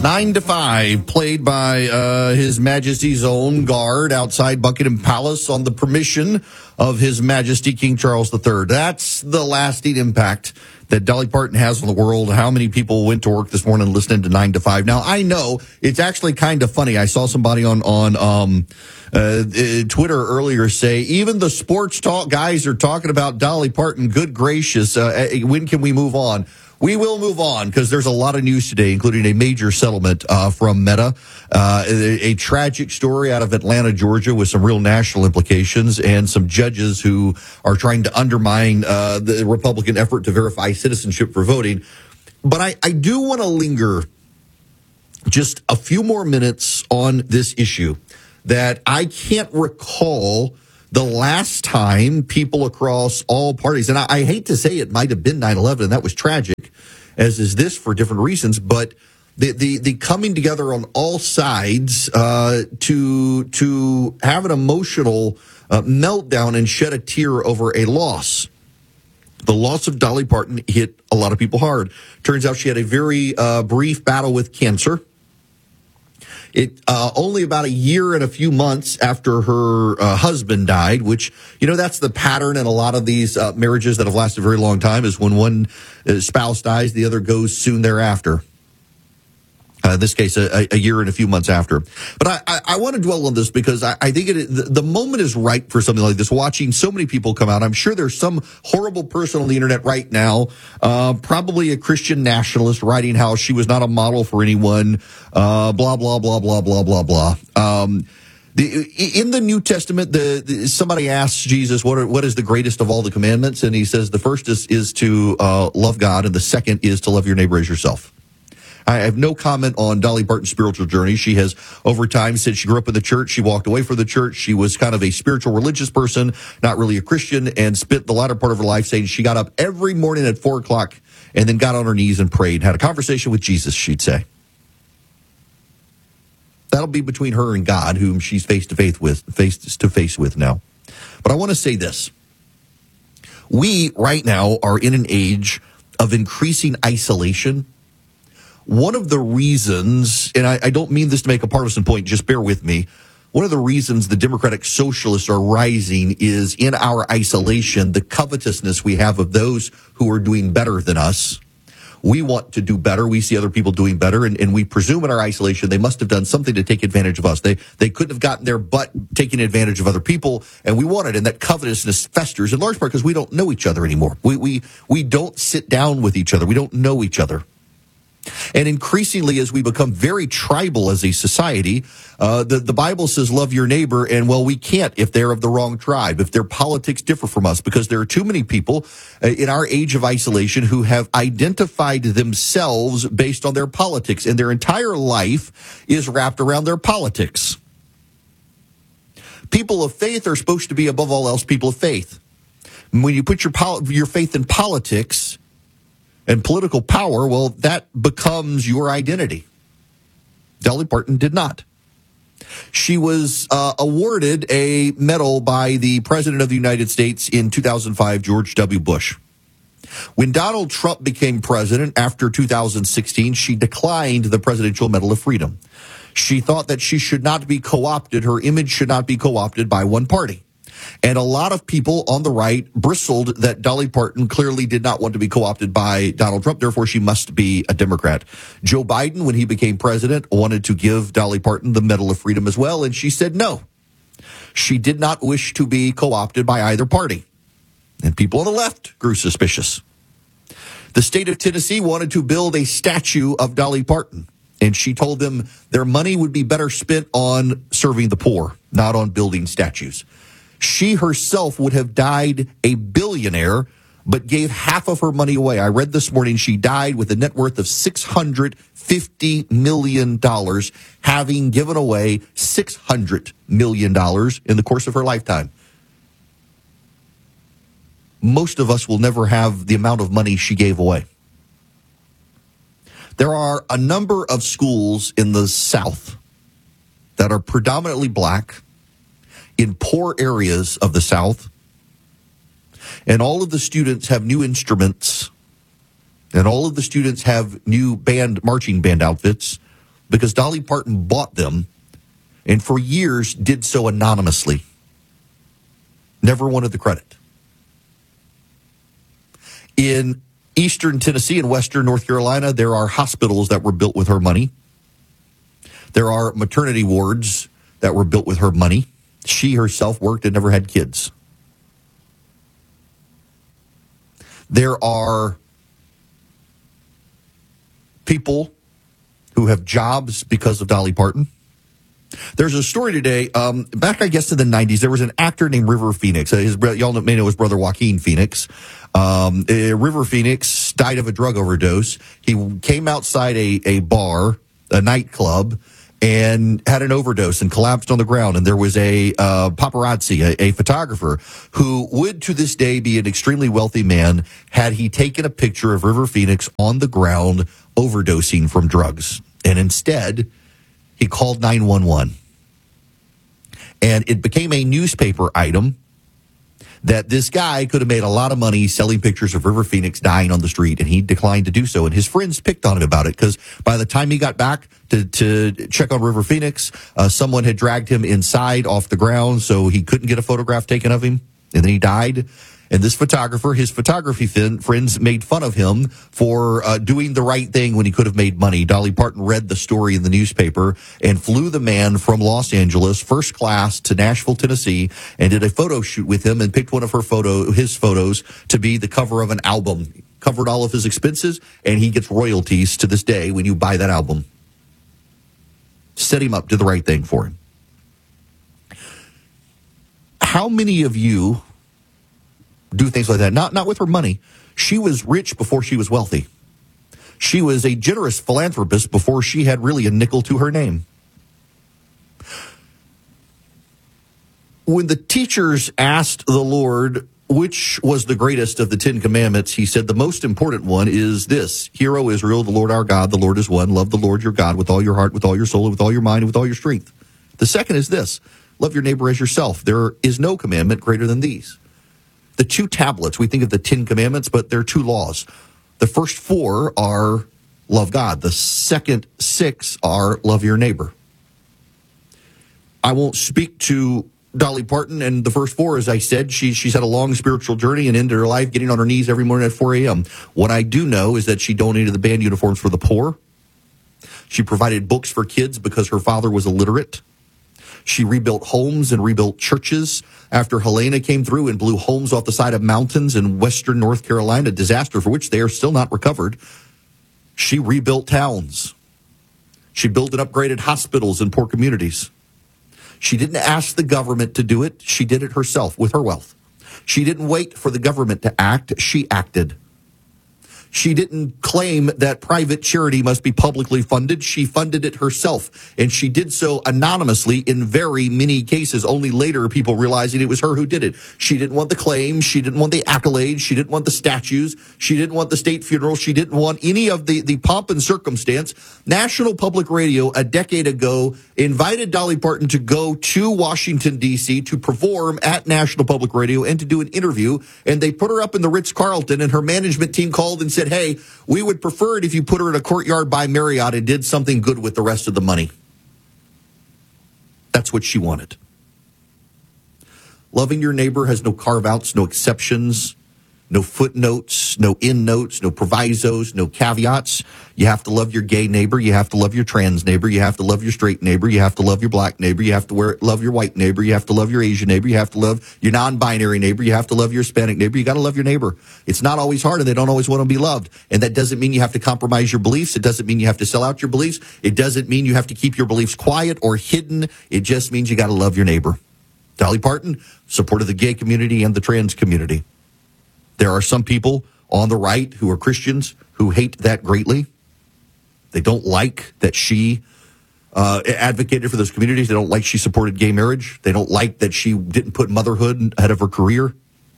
9 to 5, played by His Majesty's own guard outside Buckingham Palace on the permission of His Majesty King Charles III. That's the lasting impact that Dolly Parton has on the world. How many people went to work this morning listening to 9 to 5? Now, I know it's actually kind of funny. I saw somebody on Twitter earlier say, even the sports talk guys are talking about Dolly Parton. Good gracious. When can we move on? We will move on because there's a lot of news today, including a major settlement from Meta, a tragic story out of Atlanta, Georgia, with some real national implications, and some judges who are trying to undermine the Republican effort to verify citizenship for voting. But I do want to linger just a few more minutes on this issue that I can't recall the last time people across all parties, and I hate to say it might have been 9/11, and that was tragic, as is this for different reasons, but the coming together on all sides to have an emotional meltdown and shed a tear over a loss. The loss of Dolly Parton hit a lot of people hard. Turns out she had a very brief battle with cancer. It only about a year and a few months after her husband died, which, you know, that's the pattern in a lot of these marriages that have lasted a very long time, is when one spouse dies, the other goes soon thereafter. In this case, a year and a few months after. But I want to dwell on this because I think the moment is right for something like this. Watching so many people come out, I'm sure there's some horrible person on the internet right now, probably a Christian nationalist, writing how she was not a model for anyone, blah, blah, blah, blah, blah, blah, blah. In the New Testament, somebody asks Jesus, what is the greatest of all the commandments? And he says the first is to love God, and the second is to love your neighbor as yourself. I have no comment on Dolly Parton's spiritual journey. She has, over time, said she grew up in the church. She walked away from the church. She was kind of a spiritual religious person, not really a Christian, and spent the latter part of her life saying she got up every morning at 4 o'clock and then got on her knees and prayed, had a conversation with Jesus, she'd say. That'll be between her and God, whom she's face to face with now. But I want to say this. We, right now, are in an age of increasing isolation. One of the reasons, and I don't mean this to make a partisan point, just bear with me. One of the reasons the Democratic Socialists are rising is in our isolation, the covetousness we have of those who are doing better than us. We want to do better. We see other people doing better, and we presume in our isolation they must have done something to take advantage of us. They couldn't have gotten there but taking advantage of other people, and we want it. And that covetousness festers in large part because we don't know each other anymore. We don't sit down with each other. We don't know each other. And increasingly, as we become very tribal as a society, the Bible says, love your neighbor. And, well, we can't if they're of the wrong tribe, if their politics differ from us, because there are too many people in our age of isolation who have identified themselves based on their politics, and their entire life is wrapped around their politics. People of faith are supposed to be, above all else, people of faith. When you put your faith in politics and political power, well, that becomes your identity. Dolly Parton did not. She was awarded a medal by the President of the United States in 2005, George W. Bush. When Donald Trump became president after 2016, she declined the Presidential Medal of Freedom. She thought that she should not be co-opted. Her image should not be co-opted by one party. And a lot of people on the right bristled that Dolly Parton clearly did not want to be co-opted by Donald Trump. Therefore, she must be a Democrat. Joe Biden, when he became president, wanted to give Dolly Parton the Medal of Freedom as well, and she said no. She did not wish to be co-opted by either party. And people on the left grew suspicious. The state of Tennessee wanted to build a statue of Dolly Parton, and she told them their money would be better spent on serving the poor, not on building statues. She herself would have died a billionaire, but gave half of her money away. I read this morning she died with a net worth of $650 million, having given away $600 million in the course of her lifetime. Most of us will never have the amount of money she gave away. There are a number of schools in the South that are predominantly black, in poor areas of the South, and all of the students have new instruments, and all of the students have new marching band outfits, because Dolly Parton bought them and for years did so anonymously. Never wanted the credit. In eastern Tennessee and western North Carolina, there are hospitals that were built with her money. There are maternity wards that were built with her money. She herself worked and never had kids. There are people who have jobs because of Dolly Parton. There's a story today, back, I guess, in the 90s, there was an actor named River Phoenix. Y'all may know his brother Joaquin Phoenix. River Phoenix died of a drug overdose. He came outside a bar, a nightclub, and had an overdose and collapsed on the ground. And there was a paparazzi, a photographer, who would to this day be an extremely wealthy man had he taken a picture of River Phoenix on the ground overdosing from drugs. And instead, he called 911. And it became a newspaper item that this guy could have made a lot of money selling pictures of River Phoenix dying on the street, and he declined to do so. And his friends picked on him about it because by the time he got back to check on River Phoenix, someone had dragged him inside off the ground, so he couldn't get a photograph taken of him, and then he died. And this photographer, his photography friends made fun of him for doing the right thing when he could have made money. Dolly Parton read the story in the newspaper and flew the man from Los Angeles, first class, to Nashville, Tennessee, and did a photo shoot with him and picked one of his photos to be the cover of an album. Covered all of his expenses, and he gets royalties to this day when you buy that album. Set him up, did the right thing for him. How many of you do things like that? Not with her money. She was rich before she was wealthy. She was a generous philanthropist before she had really a nickel to her name. When the teachers asked the Lord which was the greatest of the 10 commandments, he said the most important one is this: Hear, O Israel, the Lord our God, the Lord is one. Love the Lord your God with all your heart, with all your soul, with all your mind, and with all your strength. The second is this: love your neighbor as yourself. There is no commandment greater than these. The 2 tablets, we think of the 10 commandments, but they're 2 laws. The first 4 are love God. The second 6 are love your neighbor. I won't speak to Dolly Parton and the first 4, as I said. She's had a long spiritual journey and ended her life getting on her knees every morning at 4 a.m. What I do know is that she donated the band uniforms for the poor. She provided books for kids because her father was illiterate. She rebuilt homes and rebuilt churches after Helena came through and blew homes off the side of mountains in western North Carolina, a disaster for which they are still not recovered. She rebuilt towns. She built and upgraded hospitals in poor communities. She didn't ask the government to do it. She did it herself with her wealth. She didn't wait for the government to act. She acted. She didn't claim that private charity must be publicly funded. She funded it herself, and she did so anonymously in very many cases, only later people realizing it was her who did it. She didn't want the claims. She didn't want the accolades. She didn't want the statues. She didn't want the state funeral. She didn't want any of the pomp and circumstance. National Public Radio a decade ago invited Dolly Parton to go to Washington, D.C. to perform at National Public Radio and to do an interview, and they put her up in the Ritz-Carlton, and her management team called and said, hey, we would prefer it if you put her in a Courtyard by Marriott and did something good with the rest of the money. That's what she wanted. Loving your neighbor has no carve-outs, no exceptions, no footnotes, no endnotes, no provisos, no caveats. You have to love your gay neighbor. You have to love your trans neighbor. You have to love your straight neighbor. You have to love your black neighbor. You have to love your white neighbor. You have to love your Asian neighbor. You have to love your non-binary neighbor. You have to love your Hispanic neighbor. You got to love your neighbor. It's not always hard, and they don't always want to be loved. And that doesn't mean you have to compromise your beliefs. It doesn't mean you have to sell out your beliefs. It doesn't mean you have to keep your beliefs quiet or hidden. It just means you got to love your neighbor. Dolly Parton supported the gay community and the trans community. There are some people on the right who are Christians who hate that greatly. They don't like that she advocated for those communities. They don't like she supported gay marriage. They don't like that she didn't put motherhood ahead of her career.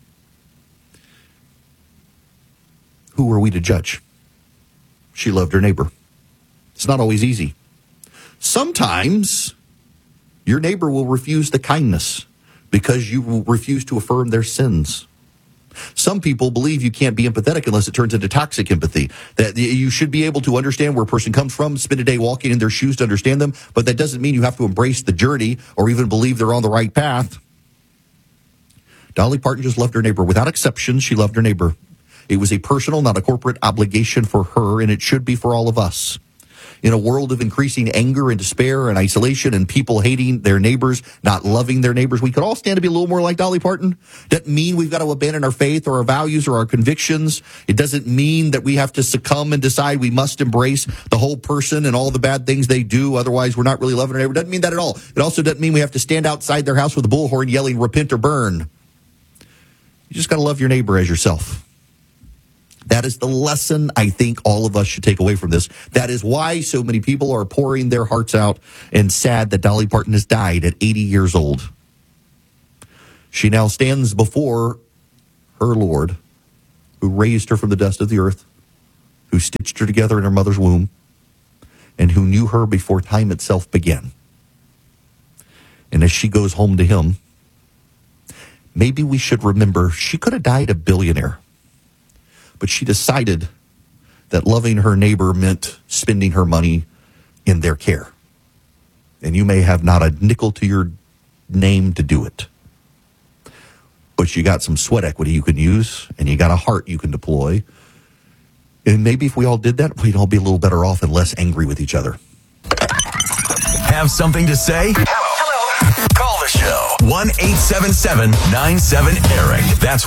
Who are we to judge? She loved her neighbor. It's not always easy. Sometimes your neighbor will refuse the kindness because you will refuse to affirm their sins. Some people believe you can't be empathetic unless it turns into toxic empathy. That you should be able to understand where a person comes from, spend a day walking in their shoes to understand them, but that doesn't mean you have to embrace the journey or even believe they're on the right path. Dolly Parton just loved her neighbor. Without exception, she loved her neighbor. It was a personal, not a corporate obligation for her, and it should be for all of us. In a world of increasing anger and despair and isolation and people hating their neighbors, not loving their neighbors, we could all stand to be a little more like Dolly Parton. Doesn't mean we've got to abandon our faith or our values or our convictions. It doesn't mean that we have to succumb and decide we must embrace the whole person and all the bad things they do. Otherwise, we're not really loving our neighbor. It doesn't mean that at all. It also doesn't mean we have to stand outside their house with a bullhorn yelling, repent or burn. You just got to love your neighbor as yourself. That is the lesson I think all of us should take away from this. That is why so many people are pouring their hearts out and sad that Dolly Parton has died at 80 years old. She now stands before her Lord, who raised her from the dust of the earth, who stitched her together in her mother's womb, and who knew her before time itself began. And as she goes home to him, maybe we should remember she could have died a billionaire. But she decided that loving her neighbor meant spending her money in their care. And you may have not a nickel to your name to do it. But you got some sweat equity you can use, and you got a heart you can deploy. And maybe if we all did that, we'd all be a little better off and less angry with each other. Have something to say? Hello. Call the show. 1-877-97-ERIC. That's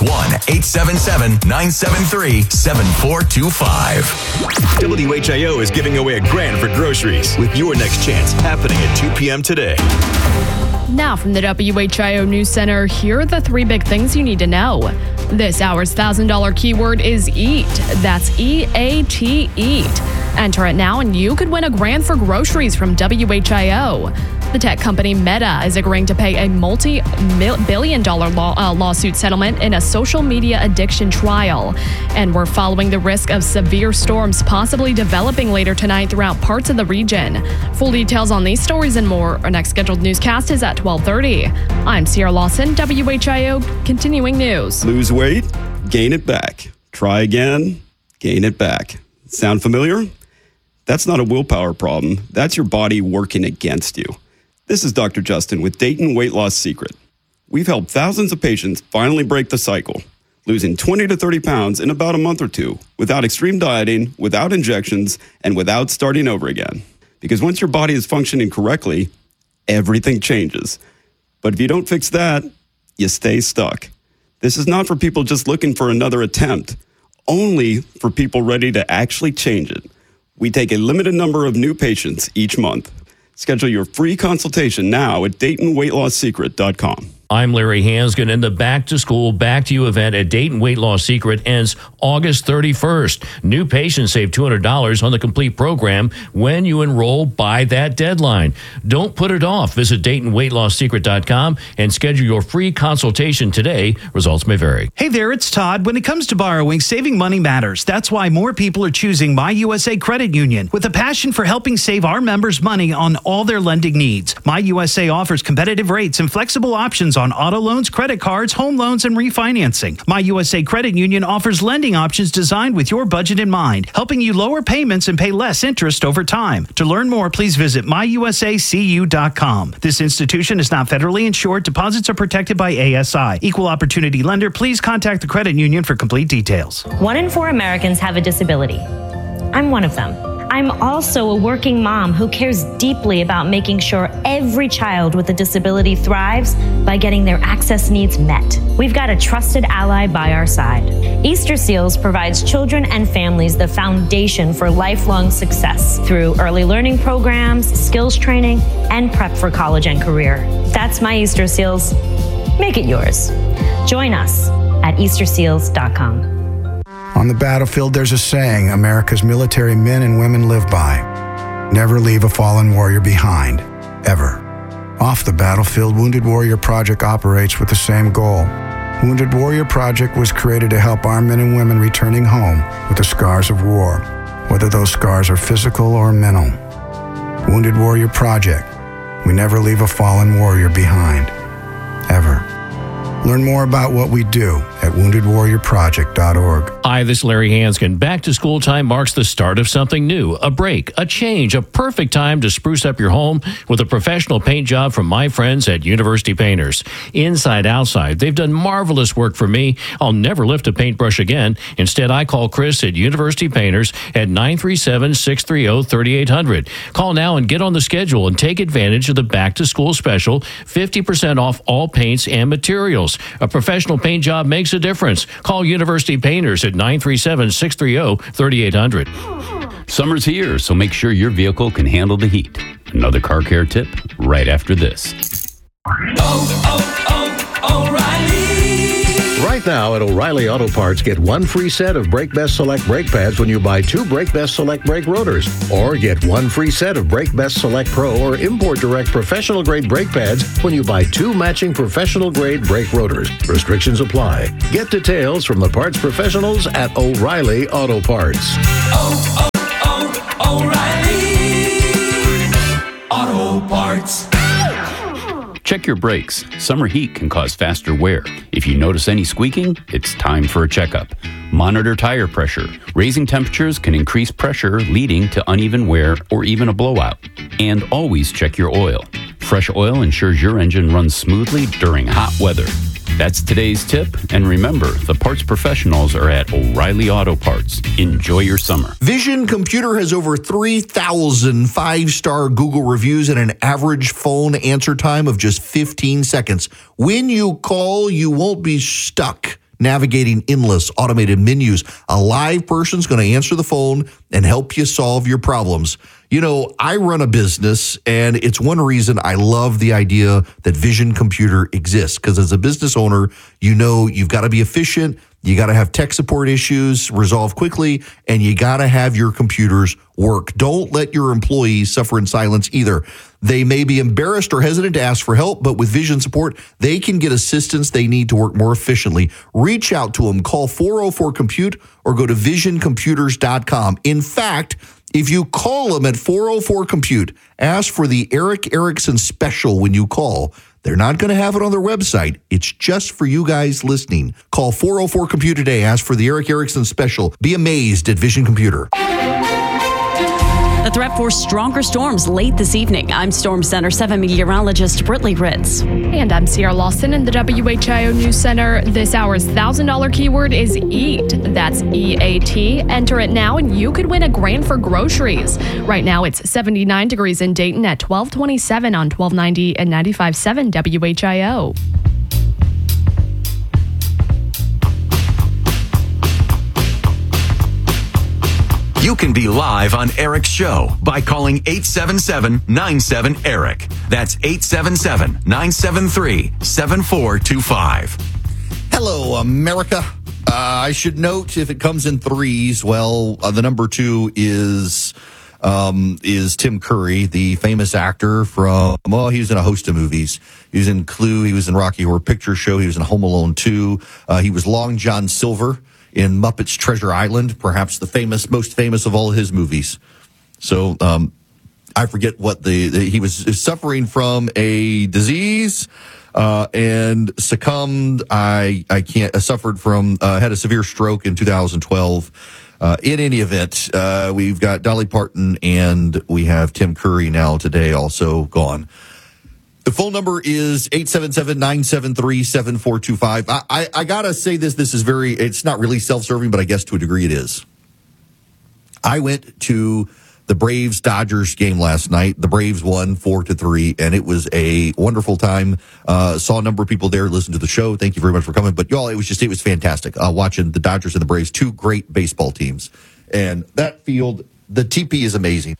1-877-973-7425. WHIO is giving away $1,000 for groceries with your next chance happening at 2 p.m. today. Now from the WHIO News Center, here are the 3 big things you need to know. This hour's $1,000 keyword is EAT. That's E-A-T, EAT. Enter it now and you could win $1,000 for groceries from WHIO. The tech company Meta is agreeing to pay a multi-billion-dollar lawsuit settlement in a social media addiction trial. And we're following the risk of severe storms possibly developing later tonight throughout parts of the region. Full details on these stories and more. Our next scheduled newscast is at 12:30. I'm Sierra Lawson, WHIO Continuing News. Lose weight, gain it back. Try again, gain it back. Sound familiar? That's not a willpower problem. That's your body working against you. This is Dr. Justin with Dayton Weight Loss Secret. We've helped thousands of patients finally break the cycle, losing 20 to 30 pounds in about a month or two, without extreme dieting, without injections, and without starting over again. Because once your body is functioning correctly, everything changes. But if you don't fix that, you stay stuck. This is not for people just looking for another attempt, only for people ready to actually change it. We take a limited number of new patients each month. Schedule your free consultation now at DaytonWeightLossSecret.com. I'm Larry Hansgen, and the Back to School, Back to You event at Dayton Weight Loss Secret ends August 31st. New patients save $200 on the complete program when you enroll by that deadline. Don't put it off. Visit DaytonWeightLossSecret.com and schedule your free consultation today. Results may vary. Hey there, it's Todd. When it comes to borrowing, saving money matters. That's why more people are choosing My USA Credit Union. With a passion for helping save our members money on all their lending needs, My USA offers competitive rates and flexible options on auto loans, credit cards, home loans, and refinancing. My USA Credit Union offers lending options designed with your budget in mind, helping you lower payments and pay less interest over time. To learn more, please visit myusacu.com. This institution is not federally insured. Deposits are protected by ASI. Equal opportunity lender. Please contact the credit union for complete details. 1 in 4 Americans have a disability. I'm one of them. I'm also a working mom who cares deeply about making sure every child with a disability thrives by getting their access needs met. We've got a trusted ally by our side. Easter Seals provides children and families the foundation for lifelong success through early learning programs, skills training, and prep for college and career. That's my Easter Seals. Make it yours. Join us at EasterSeals.com. On the battlefield, there's a saying America's military men and women live by. Never leave a fallen warrior behind, ever. Off the battlefield, Wounded Warrior Project operates with the same goal. Wounded Warrior Project was created to help our men and women returning home with the scars of war, whether those scars are physical or mental. Wounded Warrior Project. We never leave a fallen warrior behind, ever. Learn more about what we do at woundedwarriorproject.org. Hi, this is Larry Hanskin. Back to school time marks the start of something new, a break, a change, a perfect time to spruce up your home with a professional paint job from my friends at University Painters. Inside, outside, they've done marvelous work for me. I'll never lift a paintbrush again. Instead, I call Chris at University Painters at 937-630-3800. Call now and get on the schedule and take advantage of the back to school special, 50% off all paints and materials. A professional paint job makes a difference. Call University Painters at 937-630-3800. Summer's here, so make sure your vehicle can handle the heat. Another car care tip right after this. O'Reilly! Right now at O'Reilly Auto Parts, get one free set of Brake Best Select brake pads when you buy 2 Brake Best Select brake rotors. Or get one free set of Brake Best Select Pro or Import Direct professional grade brake pads when you buy 2 matching professional grade brake rotors. Restrictions apply. Get details from the parts professionals at O'Reilly Auto Parts. O'Reilly Auto Parts. Check your brakes. Summer heat can cause faster wear. If you notice any squeaking, it's time for a checkup. Monitor tire pressure. Raising temperatures can increase pressure, leading to uneven wear or even a blowout. And always check your oil. Fresh oil ensures your engine runs smoothly during hot weather. That's today's tip. And remember, the parts professionals are at O'Reilly Auto Parts. Enjoy your summer. Vision Computer has over 3,000 5-star Google reviews and an average phone answer time of just 15 seconds. When you call, you won't be stuck navigating endless automated menus. A live person's going to answer the phone and help you solve your problems. You know, I run a business, and it's one reason I love the idea that Vision Computer exists, because as a business owner, you know you've got to be efficient, you got to have tech support issues resolved quickly, and you got to have your computers work. Don't let your employees suffer in silence either. They may be embarrassed or hesitant to ask for help, but with Vision support, they can get assistance they need to work more efficiently. Reach out to them. Call 404-COMPUTE or go to visioncomputers.com. In fact, if you call them at 404-COMPUTE, ask for the Eric Erickson special when you call. They're not going to have it on their website. It's just for you guys listening. Call 404-COMPUTE today. Ask for the Eric Erickson special. Be amazed at Vision Computer. The threat for stronger storms late this evening. I'm Storm Center 7 meteorologist Britley Ritz. And I'm Sierra Lawson in the WHIO News Center. This hour's $1,000 keyword is EAT. That's EAT. Enter it now and you could win a grand for groceries. Right now it's 79 degrees in Dayton at 1227 on 1290 and 95.7 WHIO. You can be live on Eric's show by calling 877-97-ERIC. That's 877-973-7425. Hello, America. I should note, if it comes in threes, well, the number 2 is Tim Curry, the famous actor from, well, he was in a host of movies. He was in Clue, he was in Rocky Horror Picture Show, he was in Home Alone 2. He was Long John Silver in Muppets Treasure Island, perhaps the most famous of all of his movies. So I forget what he was suffering from a disease and succumbed. Suffered from had a severe stroke in 2012. In any event, we've got Dolly Parton and we have Tim Curry now today also gone. The phone number is 877-973-7425. I got to say this is it's not really self-serving, but I guess to a degree it is. I went to the Braves-Dodgers game last night. The Braves won 4-3, and it was a wonderful time. Saw a number of people there, listened to the show. Thank you very much for coming. But y'all, it was fantastic watching the Dodgers and the Braves, 2 great baseball teams. And that field, the TP is amazing.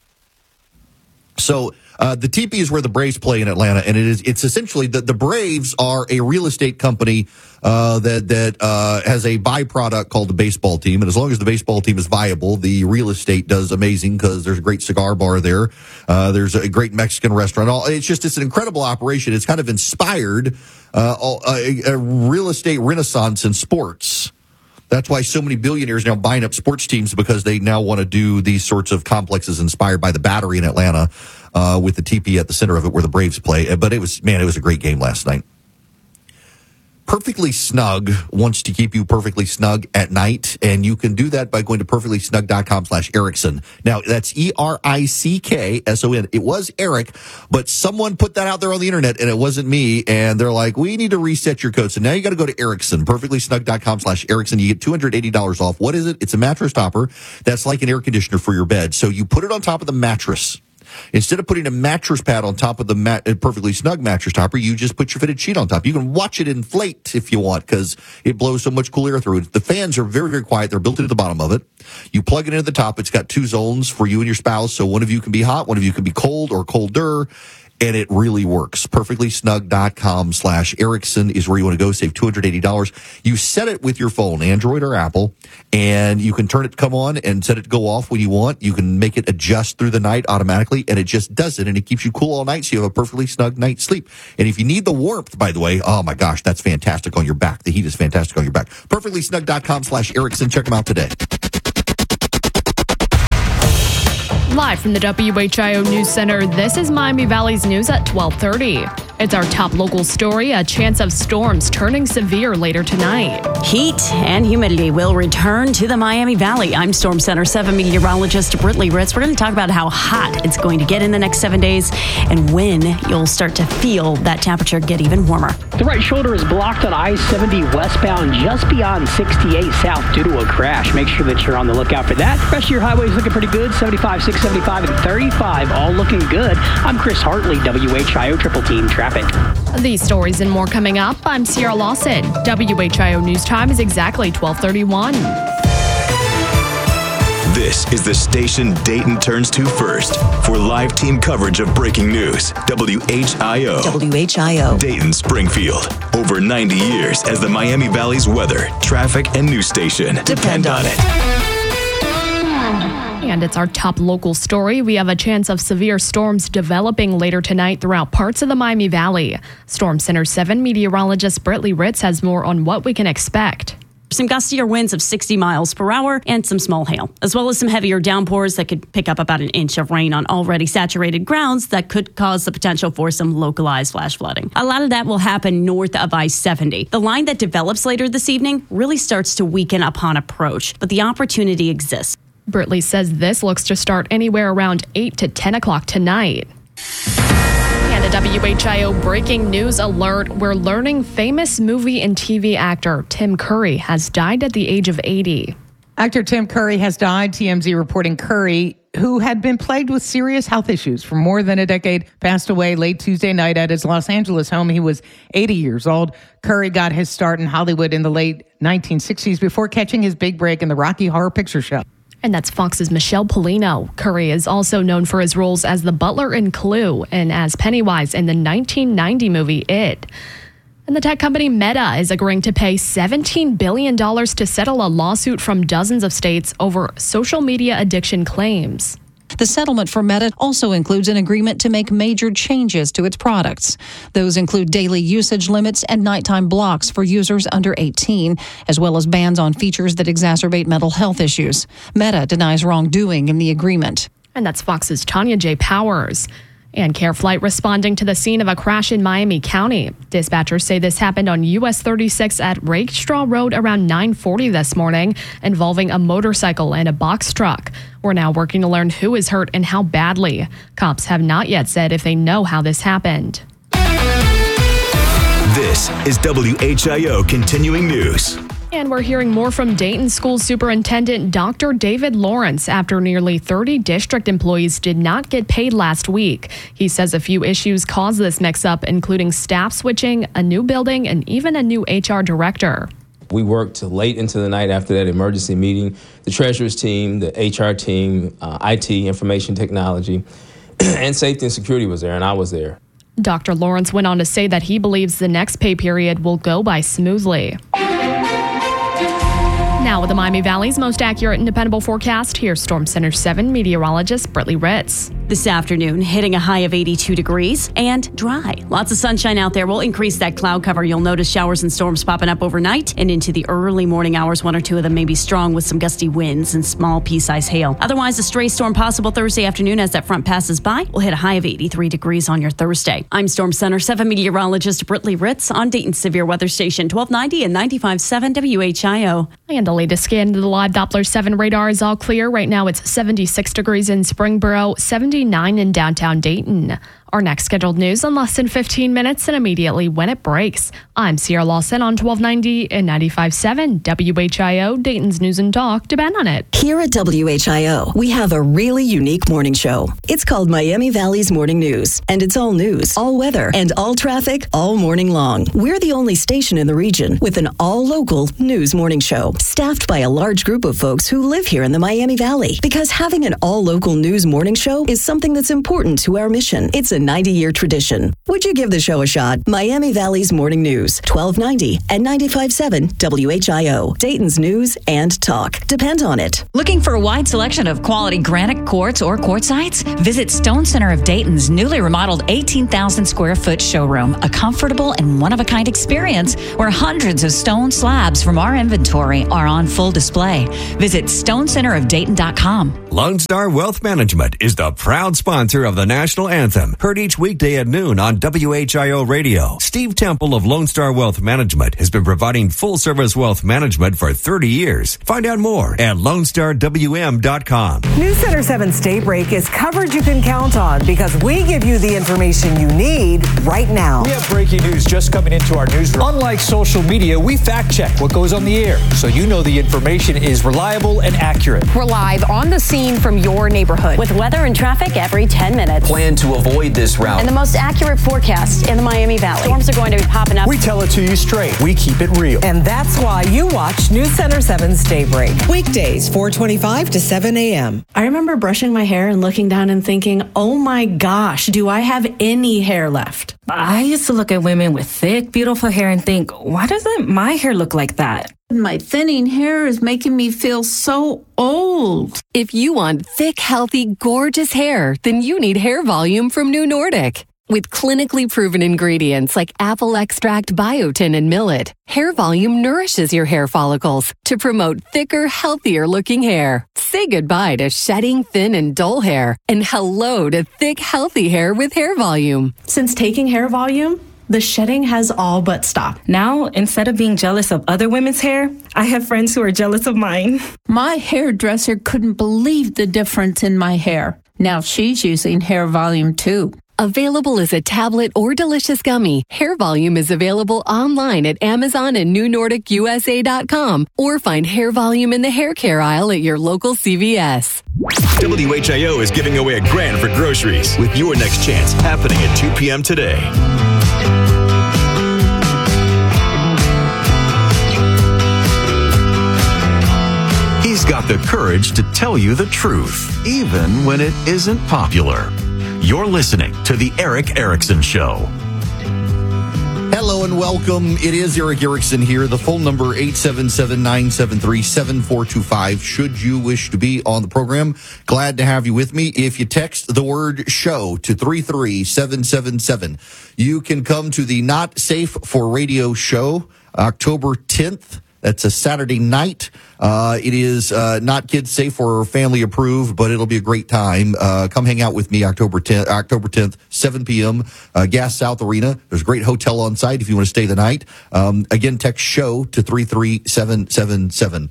So the TP is where the Braves play in Atlanta, and it's essentially the Braves are a real estate company that has a byproduct called the baseball team, and as long as the baseball team is viable, the real estate does amazing because there's a great cigar bar there, there's a great Mexican restaurant. It's an incredible operation. It's kind of inspired a real estate renaissance in sports. That's why so many billionaires now buying up sports teams, because they now want to do these sorts of complexes inspired by the Battery in Atlanta, with the TP at the center of it where the Braves play. But it was a great game last night. Perfectly Snug wants to keep you perfectly snug at night, and you can do that by going to perfectlysnug.com/Erickson. Now, that's ERICKSON. It was Eric, but someone put that out there on the internet, and it wasn't me, and they're like, we need to reset your code. So now you got to go to Erickson, perfectlysnug.com/Erickson. You get $280 off. What is it? It's a mattress topper that's like an air conditioner for your bed. So you put it on top of the mattress. Instead of putting a mattress pad on top of the Perfectly Snug mattress topper, you just put your fitted sheet on top. You can watch it inflate if you want because it blows so much cool air through it. The fans are very, very quiet. They're built into the bottom of it. You plug it into the top. It's got 2 zones for you and your spouse. So one of you can be hot, one of you can be cold or colder. And it really works. Perfectlysnug.com/Erickson is where you want to go. Save $280. You set it with your phone, Android or Apple, and you can turn it to come on and set it to go off when you want. You can make it adjust through the night automatically, and it just does it, and it keeps you cool all night so you have a perfectly snug night's sleep. And if you need the warmth, by the way, oh my gosh, that's fantastic on your back. The heat is fantastic on your back. Perfectlysnug.com/Erickson. Check them out today. Live from the WHIO News Center, this is Miami Valley's news at 12:30. It's our top local story, a chance of storms turning severe later tonight. Heat and humidity will return to the Miami Valley. I'm Storm Center 7 meteorologist Brittany Ritz. We're going to talk about how hot it's going to get in the next 7 days and when you'll start to feel that temperature get even warmer. The right shoulder is blocked on I-70 westbound just beyond 68 south due to a crash. Make sure that you're on the lookout for that. The rest of your highways looking pretty good. 75, 675, and 35 all looking good. I'm Chris Hartley, WHIO Triple Team Traffic. These stories and more coming up. I'm Sierra Lawson. WHIO News Time is exactly 12:31. This is the station Dayton turns to first for live team coverage of breaking news. WHIO. WHIO. Dayton Springfield. Over 90 years as the Miami Valley's weather, traffic, and news station. Depend on it. And it's our top local story. We have a chance of severe storms developing later tonight throughout parts of the Miami Valley. Storm Center 7 meteorologist Brittany Ritz has more on what we can expect. Some gustier winds of 60 miles per hour and some small hail, as well as some heavier downpours that could pick up about an inch of rain on already saturated grounds that could cause the potential for some localized flash flooding. A lot of that will happen north of I-70. The line that develops later this evening really starts to weaken upon approach, but the opportunity exists. Brittany says this looks to start anywhere around 8 to 10 o'clock tonight. And a WHIO breaking news alert. We're learning famous movie and TV actor Tim Curry has died at the age of 80. Actor Tim Curry has died. TMZ reporting Curry, who had been plagued with serious health issues for more than a decade, passed away late Tuesday night at his Los Angeles home. He was 80 years old. Curry got his start in Hollywood in the late 1960s before catching his big break in the Rocky Horror Picture Show. And that's Fox's Michelle Polino. Curry is also known for his roles as the butler in Clue and as Pennywise in the 1990 movie It. And the tech company Meta is agreeing to pay $17 billion to settle a lawsuit from dozens of states over social media addiction claims. The settlement for Meta also includes an agreement to make major changes to its products. Those include daily usage limits and nighttime blocks for users under 18, as well as bans on features that exacerbate mental health issues. Meta denies wrongdoing in the agreement. And that's Fox's Tanya J. Powers. And Care Flight responding to the scene of a crash in Miami County. Dispatchers say this happened on US 36 at Rakestraw Road around 9:40 this morning, involving a motorcycle and a box truck. We're now working to learn who is hurt and how badly. Cops have not yet said if they know how this happened. This is WHIO Continuing News. And we're hearing more from Dayton School Superintendent Dr. David Lawrence after nearly 30 district employees did not get paid last week. He says a few issues caused this mix-up, including staff switching, a new building, and even a new HR director. We worked till late into the night after that emergency meeting. The treasurer's team, the HR team, IT, information technology, and safety and security was there, and I was there. Dr. Lawrence went on to say that he believes the next pay period will go by smoothly. Now with the Miami Valley's most accurate and dependable forecast, here's Storm Center 7 meteorologist Brittany Ritz. This afternoon, hitting a high of 82 degrees and dry. Lots of sunshine out there will increase that cloud cover. You'll notice showers and storms popping up overnight and into the early morning hours. One or two of them may be strong with some gusty winds and small pea-sized hail. Otherwise, a stray storm possible Thursday afternoon as that front passes by. We'll hit a high of 83 degrees on your Thursday. I'm Storm Center 7 meteorologist Britley Ritz on Dayton's Severe Weather Station 1290 and 95.7 WHIO. And the latest scan of the live Doppler 7 radar is all clear. Right now it's 76 degrees in Springboro, 79 in downtown Dayton. Our next scheduled news in less than 15 minutes and immediately when it breaks. I'm Sierra Lawson on 1290 and 95.7 WHIO, Dayton's News and Talk. Depend on it. Here at WHIO, we have a really unique morning show. It's called Miami Valley's Morning News, and it's all news, all weather, and all traffic all morning long. We're the only station in the region with an all-local news morning show, staffed by a large group of folks who live here in the Miami Valley. Because having an all-local news morning show is something that's important to our mission. It's a 90-year tradition. Would you give the show a shot? Miami Valley's Morning News, 1290 and 95.7 WHIO, Dayton's News and Talk. Depend on it. Looking for a wide selection of quality granite quartz or quartzites? Visit Stone Center of Dayton's newly remodeled 18,000 square foot showroom, a comfortable and one-of-a-kind experience where hundreds of stone slabs from our inventory are on full display. Visit stonecenterofdayton.com. Lone Star Wealth Management is the proud sponsor of the national anthem, heard each weekday at noon on WHIO Radio. Steve Temple of Lone Star Wealth Management has been providing full-service wealth management for 30 years. Find out more at LoneStarWM.com. News Center 7's Daybreak is coverage you can count on because we give you the information you need right now. We have breaking news just coming into our newsroom. Unlike social media, we fact-check what goes on the air, so you know the information is reliable and accurate. We're live on the scene from your neighborhood with weather and traffic every 10 minutes. Plan to avoid this route. And the most accurate forecast in the Miami Valley. Storms are going to be popping up. We tell it to you straight. We keep it real. And that's why you watch News Center 7's Daybreak. Weekdays, 4:25 to 7 a.m. I remember brushing my hair and looking down and thinking, oh my gosh, do I have any hair left? I used to look at women with thick, beautiful hair and think, why doesn't my hair look like that? My thinning hair is making me feel so old. If you want thick, healthy, gorgeous hair, then you need Hair Volume from New Nordic. With clinically proven ingredients like apple extract, biotin, and millet, Hair Volume nourishes your hair follicles to promote thicker, healthier looking hair. Say goodbye to shedding, thin, and dull hair, and hello to thick, healthy hair with Hair Volume. Since taking Hair Volume, the shedding has all but stopped. Now, instead of being jealous of other women's hair, I have friends who are jealous of mine. My hairdresser couldn't believe the difference in my hair. Now she's using Hair Volume too. Available as a tablet or delicious gummy, Hair Volume is available online at Amazon and NewNordicUSA.com, or find Hair Volume in the hair care aisle at your local CVS. WHIO is giving away $1,000 for groceries with your next chance happening at 2 p.m. today. He's got the courage to tell you the truth, even when it isn't popular. You're listening to The Erick Erickson Show. Hello and welcome. It is Erick Erickson here. The phone number 877-973-7425. Should you wish to be on the program, glad to have you with me. If you text the word show to 33777, you can come to the Not Safe for Radio show October 10th. That's a Saturday night. It is not kids safe or family approved, but it'll be a great time. Come hang out with me October 10th, 7 p.m., Gas South Arena. There's a great hotel on site if you want to stay the night. Again, text show to 33777.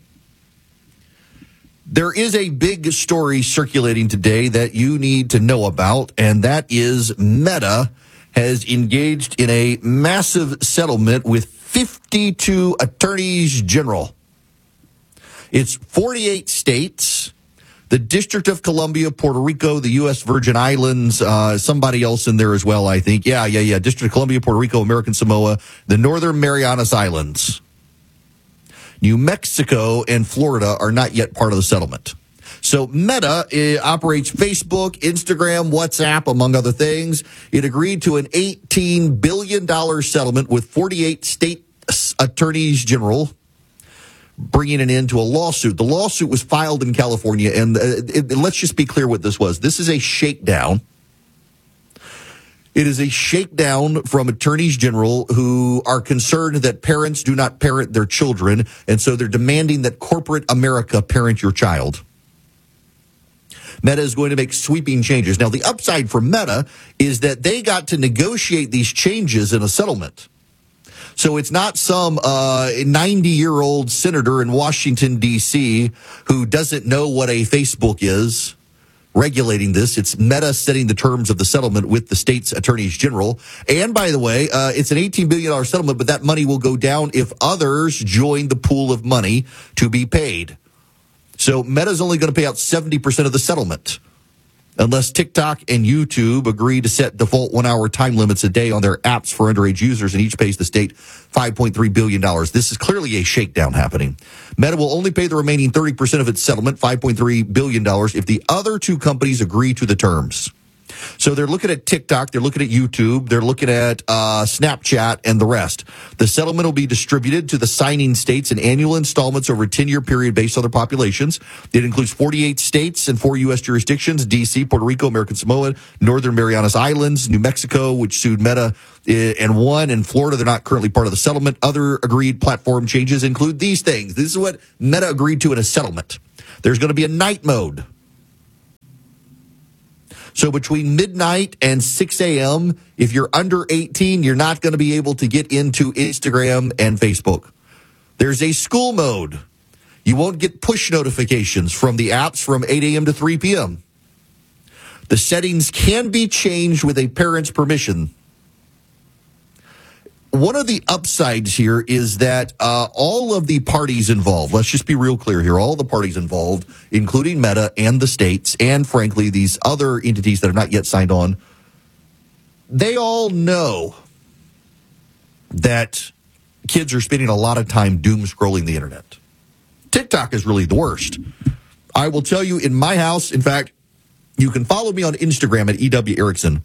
There is a big story circulating today that you need to know about, and that is Meta has engaged in a massive settlement with 52 attorneys general. It's 48 states, the District of Columbia, Puerto Rico, the U.S. Virgin Islands, somebody else in there as well, I think. Yeah. District of Columbia, Puerto Rico, American Samoa, the Northern Marianas Islands. New Mexico and Florida are not yet part of the settlement. So Meta operates Facebook, Instagram, WhatsApp, among other things. It agreed to an $18 billion settlement with 48 state attorneys general bringing an end to a lawsuit. The lawsuit was filed in California, and let's just be clear what this was. This is a shakedown. It is a shakedown from attorneys general who are concerned that parents do not parent their children, and so they're demanding that corporate America parent your child. Meta is going to make sweeping changes. Now, the upside for Meta is that they got to negotiate these changes in a settlement. So it's not some 90-year-old senator in Washington, D.C. who doesn't know what a Facebook is regulating this. It's Meta setting the terms of the settlement with the state's attorneys general. And by the way, it's an $18 billion settlement, but that money will go down if others join the pool of money to be paid. So Meta's only going to pay out 70% of the settlement, unless TikTok and YouTube agree to set default 1-hour time limits a day on their apps for underage users, and each pays the state $5.3 billion. This is clearly a shakedown happening. Meta will only pay the remaining 30% of its settlement, $5.3 billion, if the other two companies agree to the terms. So they're looking at TikTok, they're looking at YouTube, they're looking at Snapchat, and the rest. The settlement will be distributed to the signing states in annual installments over a 10-year period based on their populations. It includes 48 states and 4 U.S. jurisdictions: D.C., Puerto Rico, American Samoa, Northern Marianas Islands, New Mexico, which sued Meta, and won, and Florida. They're not currently part of the settlement. Other agreed platform changes include these things. This is what Meta agreed to in a settlement. There's going to be a night mode. So between midnight and 6 a.m., if you're under 18, you're not going to be able to get into Instagram and Facebook. There's a school mode. You won't get push notifications from the apps from 8 a.m. to 3 p.m. The settings can be changed with a parent's permission. One of the upsides here is that all of the parties involved, let's just be real clear here, all the parties involved, including Meta and the states, and frankly, these other entities that have not yet signed on, they all know that kids are spending a lot of time doom scrolling the internet. TikTok is really the worst. I will tell you, in my house, in fact, you can follow me on Instagram at EW Erickson.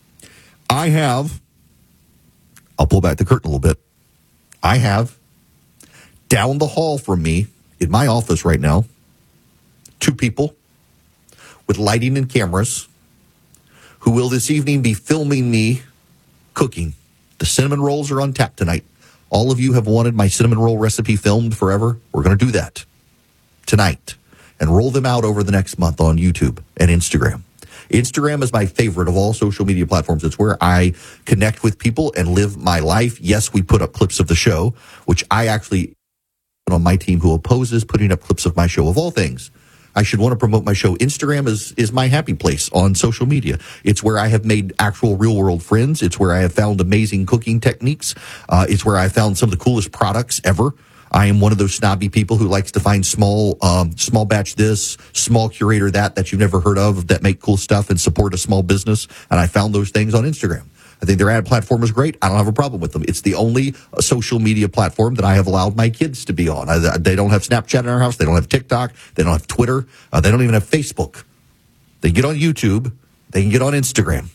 I'll pull back the curtain a little bit. I have, down the hall from me, in my office right now, 2 people with lighting and cameras who will this evening be filming me cooking. The cinnamon rolls are on tap tonight. All of you have wanted my cinnamon roll recipe filmed forever. We're going to do that tonight and roll them out over the next month on YouTube and Instagram. Instagram is my favorite of all social media platforms. It's where I connect with people and live my life. Yes, we put up clips of the show, which I actually on my team who opposes putting up clips of my show. Of all things, I should want to promote my show. Instagram is my happy place on social media. It's where I have made actual real world friends. It's where I have found amazing cooking techniques. It's where I found some of the coolest products ever. I am one of those snobby people who likes to find small batch this, small curator that you've never heard of, that make cool stuff and support a small business. And I found those things on Instagram. I think their ad platform is great. I don't have a problem with them. It's the only social media platform that I have allowed my kids to be on. They don't have Snapchat in our house. They don't have TikTok. They don't have Twitter. They don't even have Facebook. They can get on YouTube. They can get on Instagram.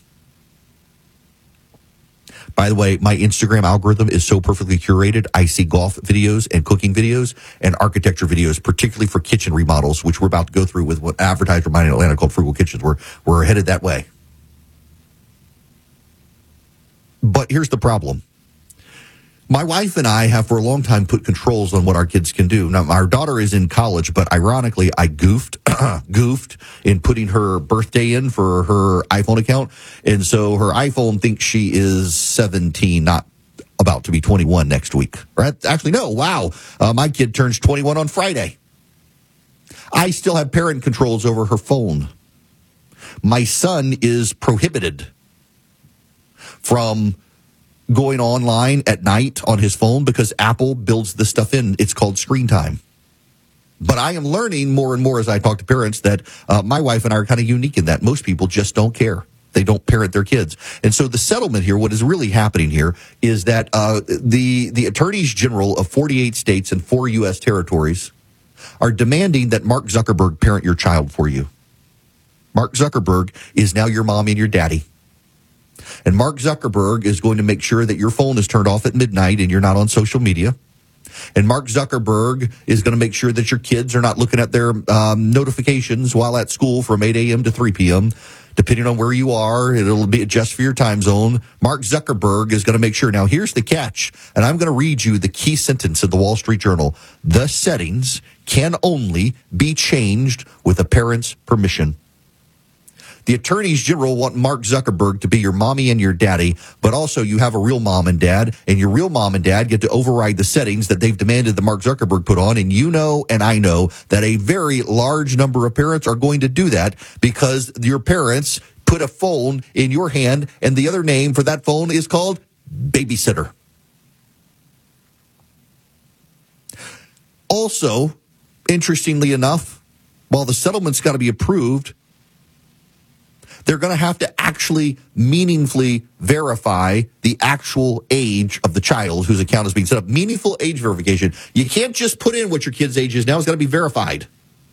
By the way, my Instagram algorithm is so perfectly curated. I see golf videos and cooking videos and architecture videos, particularly for kitchen remodels, which we're about to go through with what advertiser mine in Atlanta called Frugal Kitchens. We're headed that way. But here's the problem. My wife and I have for a long time put controls on what our kids can do. Now, our daughter is in college, but ironically, I goofed in putting her birthday in for her iPhone account. And so her iPhone thinks she is 17, not about to be 21 next week. Right? Actually, no. Wow. My kid turns 21 on Friday. I still have parent controls over her phone. My son is prohibited from going online at night on his phone because Apple builds this stuff in. It's called screen time. But I am learning more and more as I talk to parents that my wife and I are kind of unique in that most people just don't care. They don't parent their kids. And so the settlement here, what is really happening here is that the attorneys general of 48 states and 4 U.S. territories are demanding that Mark Zuckerberg parent your child for you. Mark Zuckerberg is now your mommy and your daddy. And Mark Zuckerberg is going to make sure that your phone is turned off at midnight and you're not on social media. And Mark Zuckerberg is going to make sure that your kids are not looking at their notifications while at school from 8 a.m. to 3 p.m., depending on where you are. It'll be adjust for your time zone. Mark Zuckerberg is going to make sure. Now, here's the catch, and I'm going to read you the key sentence of the Wall Street Journal. The settings can only be changed with a parent's permission. The attorneys general want Mark Zuckerberg to be your mommy and your daddy, but also you have a real mom and dad, and your real mom and dad get to override the settings that they've demanded that Mark Zuckerberg put on. And you know, and I know, that a very large number of parents are going to do that because your parents put a phone in your hand, and the other name for that phone is called babysitter. Also, interestingly enough, while the settlement's got to be approved, they're going to have to actually meaningfully verify the actual age of the child whose account is being set up. Meaningful age verification. You can't just put in what your kid's age is now. It's got to be verified.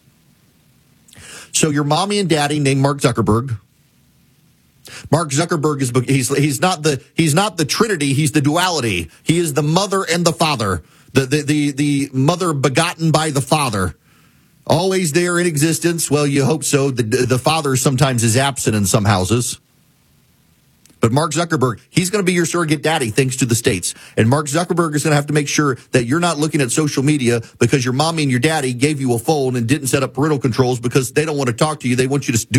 So your mommy and daddy named Mark Zuckerberg. Mark Zuckerberg he's not the Trinity, he's the duality. He is the mother and the father. The mother begotten by the father. Always there in existence. Well, you hope so. The father sometimes is absent in some houses. But Mark Zuckerberg, he's going to be your surrogate daddy thanks to the states. And Mark Zuckerberg is going to have to make sure that you're not looking at social media because your mommy and your daddy gave you a phone and didn't set up parental controls because they don't want to talk to you. They want you to do